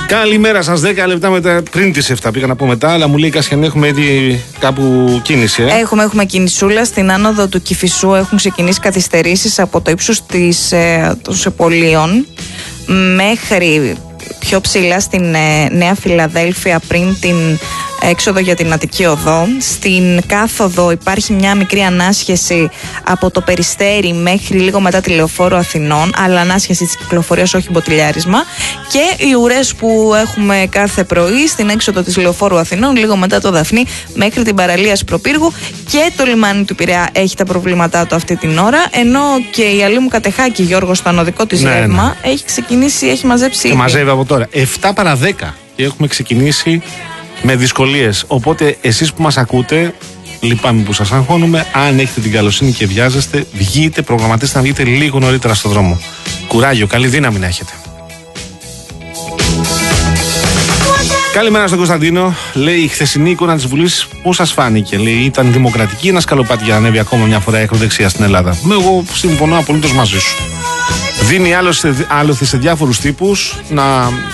Καλημέρα σας, 10 λεπτά μετά, πριν τις 7 πήγα να πω μετά, αλλά μου λέει Κασιανή, έχουμε ήδη κάπου κίνηση. Έχουμε κινησούλα στην άνοδο του Κηφισού, έχουν ξεκινήσει καθυστερήσεις από το ύψος των Σεπολίων μέχρι πιο ψηλά στην Νέα Φιλαδέλφια πριν την έξοδο για την Αττική Οδό. Στην κάθοδο υπάρχει μια μικρή ανάσχεση από το Περιστέρι μέχρι λίγο μετά τη Λεωφόρο Αθηνών, αλλά ανάσχεση της κυκλοφορίας, όχι μποτιλιάρισμα. Και οι ουρές που έχουμε κάθε πρωί στην έξοδο της Λεωφόρου Αθηνών, λίγο μετά το Δαφνί μέχρι την παραλία Σπροπύργου, και το λιμάνι του Πειραιά έχει τα προβλήματά του αυτή την ώρα. Ενώ και η Αλήμου μου Κατεχάκη, Γιώργο, στο ανωδικό της ρεύμα, έχει ξεκινήσει, έχει μαζέψει. Και μαζεύει από τώρα. 7 παρα 10 και έχουμε ξεκινήσει με δυσκολίες. Οπότε εσείς που μας ακούτε, λυπάμαι που σας αγχώνουμε. Αν έχετε την καλοσύνη και βιάζεστε, βγείτε, προγραμματίστε να βγείτε λίγο νωρίτερα στον δρόμο. Κουράγιο, καλή δύναμη να έχετε. Καλημέρα στον Κωνσταντίνο. Λέει: η χθεσινή εικόνα της Βουλής πώς σας φάνηκε? Λέει: ήταν δημοκρατική, ένα σκαλοπάτι για να ανέβει ακόμα μια φορά η ακροδεξιά στην Ελλάδα? Εγώ συμφωνώ απολύτως μαζί σου. Δίνει άλοθη σε διάφορους τύπους να